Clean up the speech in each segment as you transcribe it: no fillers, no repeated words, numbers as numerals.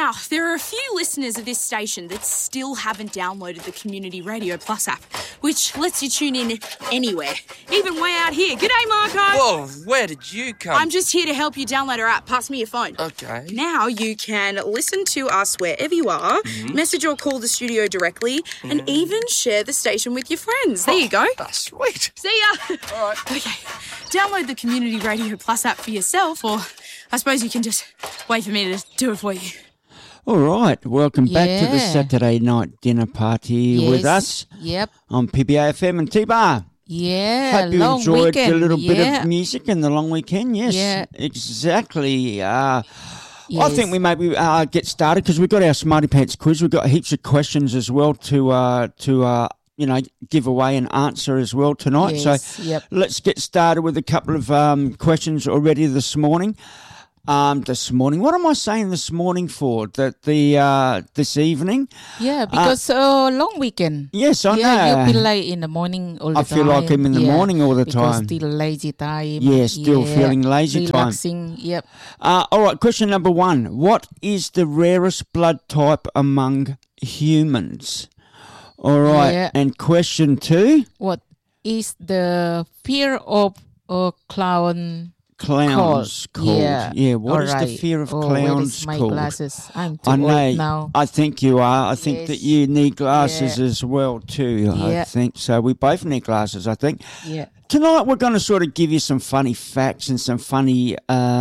Now, there are a few listeners of this station that still haven't downloaded the Community Radio Plus app, which lets you tune in anywhere, even way out here. G'day, Marco. Whoa, where did you come? I'm just here to help you download our app. Pass me your phone. Okay. Now you can listen to us wherever you are, message or call the studio directly, and even share the station with your friends. There you go. That's sweet. See ya. All right. Okay, download the Community Radio Plus app for yourself, or I suppose you can just wait for me to do it for you. All right, welcome back to the Yeah. Saturday night dinner party with us Yep. on PBAFM and T-Bar. Yeah. Hope you long enjoyed weekend. the little bit Yeah. of music and the long weekend. Yes, Yeah. exactly. I Yes. think we maybe get started because we've got our Smarty Pants quiz. We've got heaps of questions as well to give away and answer as well tonight. Yes, So yep. let's get started with a couple of questions already this morning. What am I saying this morning for? That this evening? Yeah, because long weekend. Yes, I Yeah, know. you feel like in the morning all the I time. feel like I'm in the morning all the because time. still lazy time. Yeah, still feeling lazy time. Relaxing. Yep. All right, question number 1. What is the rarest blood type among humans? All right, Yeah. and question 2. What is the fear of a clown? Clowns called. Yeah, what is the alright. fear of Where clowns is my called? glasses? I'm too I old know. now. I think you are. I think that Yes. you need glasses Yeah. as well too. I Yeah. think so. We both need glasses. I think. Yeah. Tonight we're going to sort of give you some funny facts and some funny,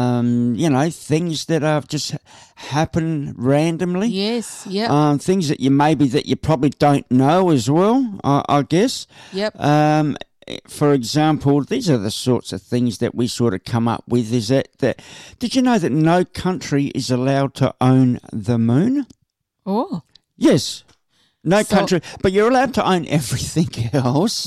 things that have just happened randomly. Yes. Yep. Things that you probably don't know as well. I guess. Yep. For example, these are the sorts of things that we sort of come up with. Is that did you know that no country is allowed to own the moon? Oh. Yes. No So- country, but you're allowed to own everything else.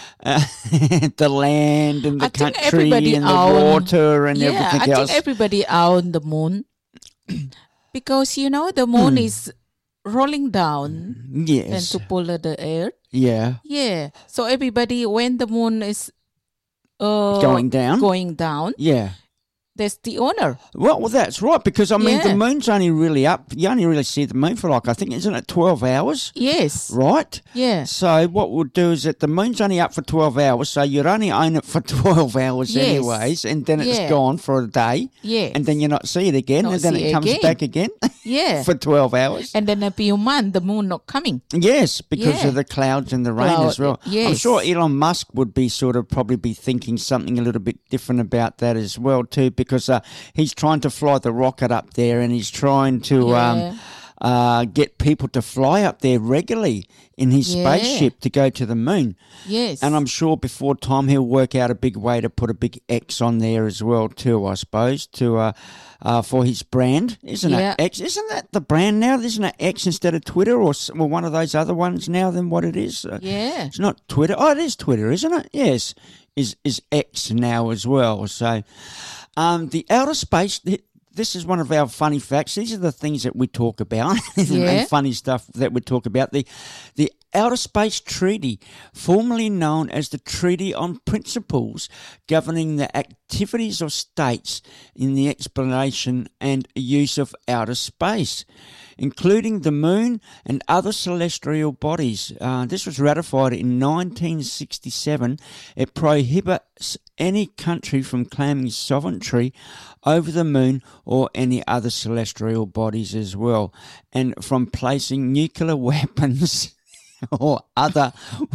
The land and the I think country everybody and the own- Yeah, water and I everything think else. everybody own the moon because the moon is rolling down and Yes. to pull the air. Yeah. Yeah, so everybody when the moon is Going down. Yeah. that's the owner. Well, that's right, because, I mean, Yeah. the moon's only really up. You only really see the moon for, like, I think, isn't it 12 hours? Yes. Right? Yeah. So what we'll do is that the moon's only up for 12 hours, so you'd only own it for 12 hours Yes. anyways, and then it's Yeah. gone for a day, Yes. and then you not see it again, Not and then see it it comes again. back again Yeah. for 12 hours. And then a few months the moon not coming. Yes, because Yeah. of the clouds and the rain Cloud, as well. I'm yes. sure Elon Musk would be probably be thinking something a little bit different about that as well too, because he's trying to fly the rocket up there, and he's trying to get people to fly up there regularly in his Yeah. spaceship to go to the moon. Yes. And I'm sure before time he'll work out a big way to put a big X on there as well too, I suppose, to for his brand. Isn't Yeah. it X? Isn't that the brand now? Isn't it X instead of Twitter or one of those other ones now than what it is? Yeah. It's not Twitter. Oh, it is Twitter, isn't it? Yes. Is X now as well. So the outer space... This is one of our funny facts. These are the things that we talk about, Yeah. and funny stuff that we talk about. The Outer Space Treaty, formerly known as the Treaty on Principles Governing the Activities of States in the Exploration and Use of Outer Space, including the Moon and other celestial bodies. This was ratified in 1967. It prohibits any country from claiming sovereignty over the Moon or any other celestial bodies as well, and from placing nuclear weapons or other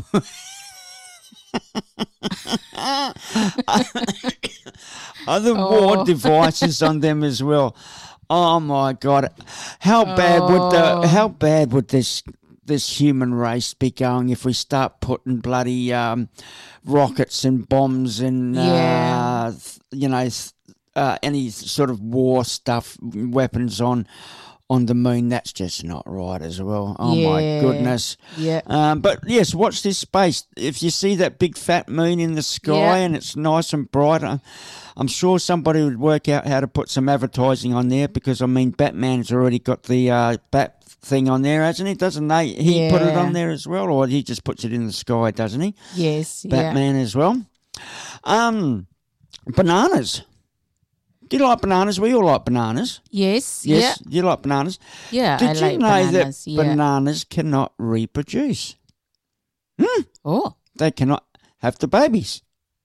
war devices on them as well. Oh my God! How bad would this human race be going if we start putting bloody rockets and bombs and Yeah. any sort of war stuff, weapons on the moon? That's just not right as well. Oh my Yeah. goodness. Yeah. But yes, watch this space. If you see that big fat moon in the sky Yeah. and it's nice and bright, I'm sure somebody would work out how to put some advertising on there, because, I mean, Batman's already got the bat thing on there, hasn't he? Doesn't he put it Yeah. on there as well, or he just puts it in the sky, doesn't he? Yes. Batman as well. Bananas. Do you like bananas? We all like bananas. Yes. Yes, you like bananas. Yeah. Did I you like know bananas. that Yeah. bananas cannot reproduce? Oh. They cannot have the babies.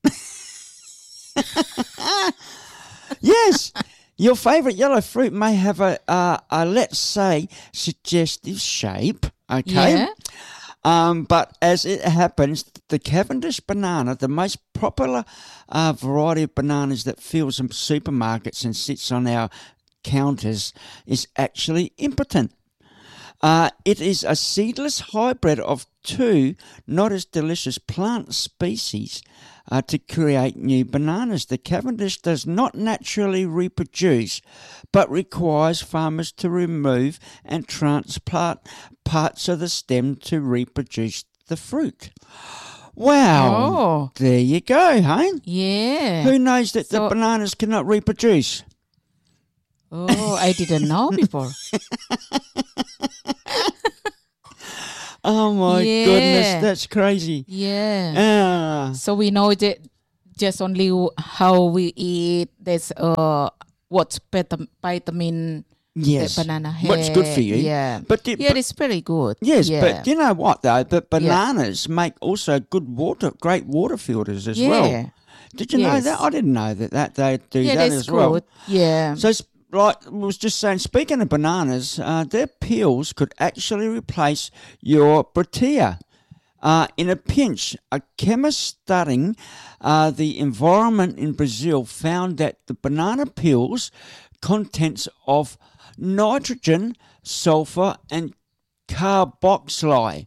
Yes, your favourite yellow fruit may have a let's say, suggestive shape. Okay. Yeah. But as it happens, the Cavendish banana, the most popular variety of bananas that fills in supermarkets and sits on our counters, is actually impotent. It is a seedless hybrid of two not as delicious plant species to create new bananas. The Cavendish does not naturally reproduce, but requires farmers to remove and transplant parts of the stem to reproduce the fruit. Wow. Oh. There you go, hey? Yeah. Who knows that the So- bananas cannot reproduce? Oh, I didn't know before. Oh my Yeah. goodness, that's crazy. Yeah. Ah. So we know that just only how we eat. There's what's vitamin Yes. the banana has. What's good for you. Yeah. But Yeah, it's very good. yes, Yeah. but you know what though? But bananas make also great water filters as well. Yeah. Did you know Yes. that? I didn't know that they do Yeah, that that's as well. good. Yeah. So, like I was just saying, speaking of bananas, their peels could actually replace your tortilla. In a pinch, a chemist studying the environment in Brazil found that the banana peels contents of nitrogen, sulfur, and carboxylic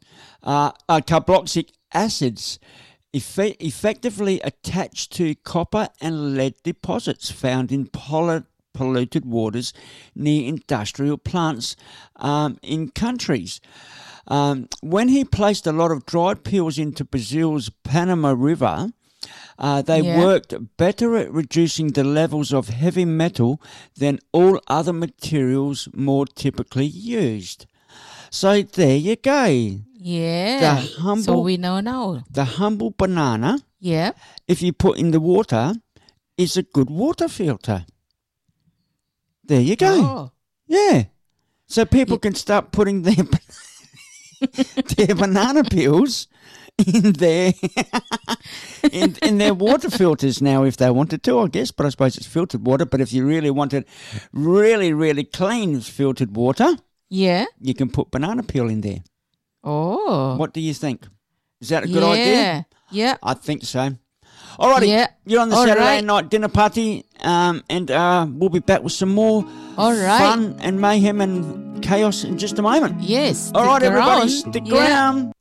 acids effectively attached to copper and lead deposits found in polluted waters near industrial plants in countries. When he placed a lot of dried peels into Brazil's Panama River, they worked better at reducing the levels of heavy metal than all other materials more typically used. So there you go. Yeah. The humble- So we know now. The humble banana, Yeah. if you put in the water, is a good water filter. There you go. Oh. Yeah. So people can start putting their their banana peels in their in their water filters now if they wanted to, I guess. But I suppose it's filtered water. But if you really wanted really, really clean filtered water, Yeah. you can put banana peel in there. Oh. What do you think? Is that a good idea? Yeah. I think so. Alrighty, Yeah. you're on the All Saturday right. night dinner party, and we'll be back with some more All right. fun and mayhem and chaos in just a moment. Yes. All right, stick everybody, around. stick Yeah. around.